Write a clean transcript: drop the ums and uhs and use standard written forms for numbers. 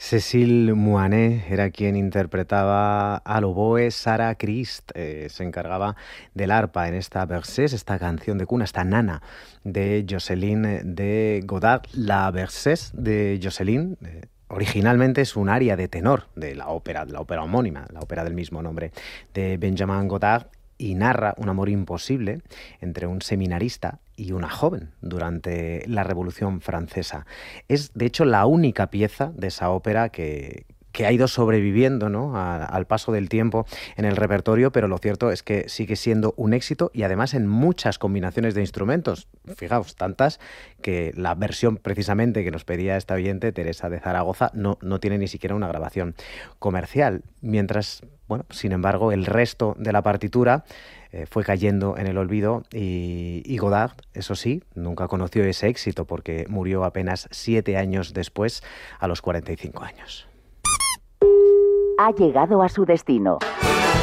Cécile Moinet era quien interpretaba al oboe. Sarah Christ se encargaba del arpa en esta Berceuse, esta canción de cuna, esta nana de Jocelyne de Godard. La Berceuse de Jocelyne originalmente es un aria de tenor de la ópera homónima, la ópera del mismo nombre, de Benjamin Godard, y narra un amor imposible entre un seminarista y una joven durante la Revolución Francesa. Es, de hecho, la única pieza de esa ópera que ha ido sobreviviendo, ¿no?, al paso del tiempo en el repertorio, pero lo cierto es que sigue siendo un éxito y además en muchas combinaciones de instrumentos. Fijaos, tantas que la versión precisamente que nos pedía esta oyente, Teresa de Zaragoza, no tiene ni siquiera una grabación comercial. Mientras, bueno, sin embargo, el resto de la partitura fue cayendo en el olvido y Godard, eso sí, nunca conoció ese éxito porque murió apenas 7 años después, a los 45 años. Ha llegado a su destino.